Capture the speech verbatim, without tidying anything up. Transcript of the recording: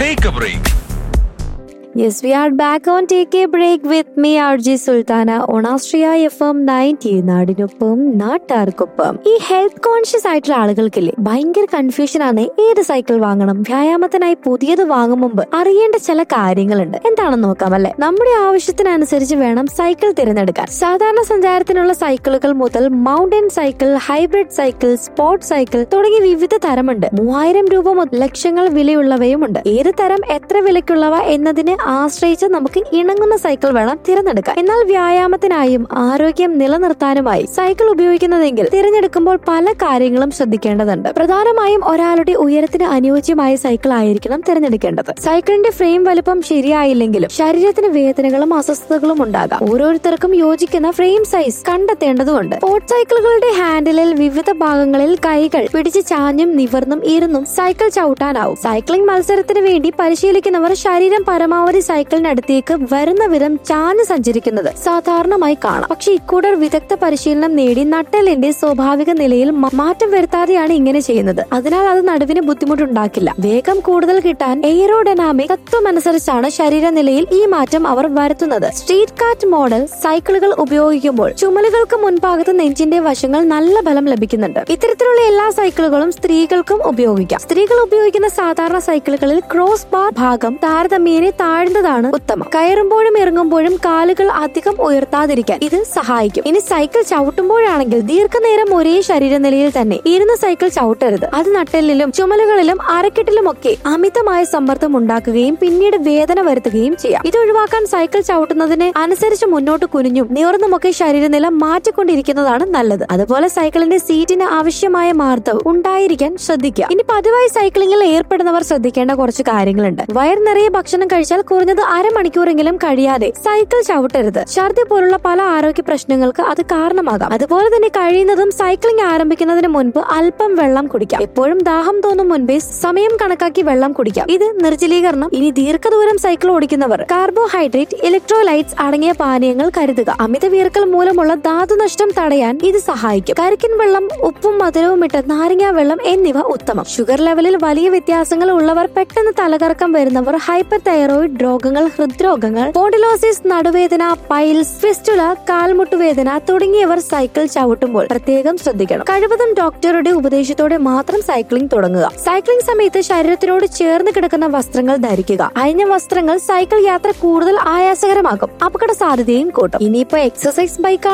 Take a break. Yes, we are back on Take a Break with me, R J Sultana, on Austria F M ninety. നാടിനൊപ്പം നാട്ടാർക്കൊപ്പം. ഈ health conscious ആയിട്ടുള്ള ആളുകൾക്കില്ലേ ഭയങ്കര confusion ആണ്. ഏത് cycle വാങ്ങണം? വ്യായാമത്തിനായി പുതിയത് വാങ്ങും മുമ്പ് അറിയേണ്ട ചില കാര്യങ്ങളുണ്ട്. എന്താണെന്ന് നോക്കാം അല്ലെ. നമ്മുടെ ആവശ്യത്തിനനുസരിച്ച് വേണം സൈക്കിൾ തിരഞ്ഞെടുക്കാൻ. സാധാരണ സഞ്ചാരത്തിനുള്ള സൈക്കിളുകൾ മുതൽ mountain cycle, hybrid cycle, sports cycle തുടങ്ങി വിവിധ തരമുണ്ട്. മൂവായിരം രൂപ മുതൽ ലക്ഷങ്ങൾ വിലയുള്ളവയുമുണ്ട്. ഏത് തരം എത്ര വിലയ്ക്കുള്ളവ എന്നതിന് ആശ്രയിച്ച് നമുക്ക് ഇണങ്ങുന്ന സൈക്കിൾ വേണം തിരഞ്ഞെടുക്കാൻ. എന്നാൽ വ്യായാമത്തിനായും ആരോഗ്യം നിലനിർത്താനുമായി സൈക്കിൾ ഉപയോഗിക്കുന്നതെങ്കിൽ തിരഞ്ഞെടുക്കുമ്പോൾ പല കാര്യങ്ങളും ശ്രദ്ധിക്കേണ്ടതുണ്ട്. പ്രധാനമായും ഒരാളുടെ ഉയരത്തിന് അനുയോജ്യമായ സൈക്കിൾ ആയിരിക്കണം തിരഞ്ഞെടുക്കേണ്ടത്. സൈക്കിളിന്റെ ഫ്രെയിം വലുപ്പം ശരിയായില്ലെങ്കിലും ശരീരത്തിന് വേദനകളും അസ്വസ്ഥതകളും ഉണ്ടാകാം. ഓരോരുത്തർക്കും യോജിക്കുന്ന ഫ്രെയിം സൈസ് കണ്ടെത്തേണ്ടതുണ്ട്. സ്പോർട്സ് സൈക്കിളുകളുടെ ഹാൻഡിലിൽ വിവിധ ഭാഗങ്ങളിൽ കൈകൾ പിടിച്ച് ചാഞ്ഞും നിവർന്നും ഇരുന്നും സൈക്കിൾ ചവിട്ടാനാവും. സൈക്ലിംഗ് മത്സരത്തിന് വേണ്ടി പരിശീലിക്കുന്നവർ ശരീരം പരമാവധി സൈക്കിളിനടുത്തേക്ക് വരുന്ന വിധം ചാഞ്ഞ് സഞ്ചരിക്കുന്നത് സാധാരണമായി കാണാം. പക്ഷെ ഇക്കൂട്ടർ വിദഗ്ധ പരിശീലനം നേടി നട്ടെല്ലിന്റെ സ്വാഭാവിക നിലയിൽ മാറ്റം വരുത്താതെയാണ് ഇങ്ങനെ ചെയ്യുന്നത്. അതിനാൽ അത് നടുവിന് ബുദ്ധിമുട്ടുണ്ടാക്കില്ല. വേഗം കൂടുതൽ കിട്ടാൻ എയറോഡൈനാമിക് തത്വമനുസരിച്ചാണ് ശരീരനിലയിൽ ഈ മാറ്റം അവർ വരുത്തുന്നത്. സ്ട്രീറ്റ് കാറ്റ് മോഡൽ സൈക്കിളുകൾ ഉപയോഗിക്കുമ്പോൾ ചുമലുകൾക്ക് മുൻഭാഗത്ത് നെഞ്ചിന്റെ വശങ്ങൾ നല്ല ബലം ലഭിക്കുന്നുണ്ട്. ഇത്തരത്തിലുള്ള എല്ലാ സൈക്കിളുകളും സ്ത്രീകൾക്കും ഉപയോഗിക്കാം. സ്ത്രീകൾ ഉപയോഗിക്കുന്ന സാധാരണ സൈക്കിളുകളിൽ ക്രോസ് ബാർ ഭാഗം താരതമ്യേന താഴ്ന്നതാണ് ഉത്തമം. കയറുമ്പോഴും ഇറങ്ങുമ്പോഴും കാലുകൾ അധികം ഉയർത്താതിരിക്കാൻ ഇത് സഹായിക്കും. ഇനി സൈക്കിൾ ചവിട്ടുമ്പോഴാണെങ്കിൽ ദീർഘനേരം ഒരേ ശരീരനിലയിൽ തന്നെ ഇരുന്ന് സൈക്കിൾ ചവിട്ടരുത്. അത് നട്ടെല്ലിലും ചുമലുകളിലും അരക്കെട്ടിലുമൊക്കെ അമിതമായ സമ്മർദ്ദം ഉണ്ടാക്കുകയും പിന്നീട് വേദന വരുത്തുകയും ചെയ്യാം. ഇത് ഒഴിവാക്കാൻ സൈക്കിൾ ചവിട്ടുന്നതിന് അനുസരിച്ച് മുന്നോട്ട് കുനിഞ്ഞും നിവർന്നുമൊക്കെ ശരീരനില മാറ്റിക്കൊണ്ടിരിക്കുന്നതാണ് നല്ലത്. അതുപോലെ സൈക്കിളിന്റെ സീറ്റിന് ആവശ്യമായ മാർദ്ദവും ഉണ്ടായിരിക്കാൻ ശ്രദ്ധിക്കുക. ഇനി പതിവായി സൈക്ലിംഗിൽ ഏർപ്പെടുന്നവർ ശ്രദ്ധിക്കേണ്ട കുറച്ച് കാര്യങ്ങളുണ്ട്. വയർ നിറയെ ഭക്ഷണം കഴിച്ചാൽ കുറഞ്ഞത് അരമണിക്കൂറെങ്കിലും കഴിയാതെ സൈക്കിൾ ചവിട്ടരുത്. ഛർദി പോലുള്ള പല ആരോഗ്യ പ്രശ്നങ്ങൾക്ക് അത് കാരണമാകാം. അതുപോലെ തന്നെ കഴിയുന്നതും സൈക്ലിംഗ് ആരംഭിക്കുന്നതിന് മുൻപ് അല്പം വെള്ളം കുടിക്കാം. എപ്പോഴും ദാഹം തോന്നും മുൻപേ സമയം കണക്കാക്കി വെള്ളം കുടിക്കാം. ഇത് നിർജ്ജലീകരണം. ഇനി ദീർഘദൂരം സൈക്കിൾ ഓടിക്കുന്നവർ കാർബോഹൈഡ്രേറ്റ്, ഇലക്ട്രോലൈറ്റ്സ് അടങ്ങിയ പാനീയങ്ങൾ കരുതുക. അമിത വിയർക്കൽ മൂലമുള്ള ധാതുനഷ്ടം തടയാൻ ഇത് സഹായിക്കും. കരിക്കിൻ വെള്ളം, ഉപ്പും മധുരവും ഇട്ട നാരങ്ങാ വെള്ളം എന്നിവ ഉത്തമം. ഷുഗർ ലെവലിൽ വലിയ വ്യത്യാസങ്ങൾ ഉള്ളവർ, പെട്ടെന്ന് തലകറക്കം വരുന്നവർ, ഹൈപ്പർ തൈറോയിഡ് രോഗങ്ങൾ, ഹൃദ്രോഗങ്ങൾ, സ്പോണ്ടിലോസിസ്, നടുവേദന, പൈൽസ്, ഫിസ്റ്റുല, കാൽമുട്ടുവേദന തുടങ്ങിയവർ സൈക്കിൾ ചവിട്ടുമ്പോൾ പ്രത്യേകം ശ്രദ്ധിക്കണം. കഴിവതും ഡോക്ടറുടെ ഉപദേശത്തോടെ മാത്രം സൈക്ലിംഗ് തുടങ്ങുക. സൈക്ലിംഗ് സമയത്ത് ശരീരത്തിനോട് ചേർന്ന് കിടക്കുന്ന വസ്ത്രങ്ങൾ ധരിക്കുക. അയഞ്ഞ വസ്ത്രങ്ങൾ സൈക്കിൾ യാത്ര കൂടുതൽ ആയാസകരമാക്കും, അപകട സാധ്യതയും കൂട്ടും. ഇനിയിപ്പോ എക്സസൈസ് ബൈക്ക്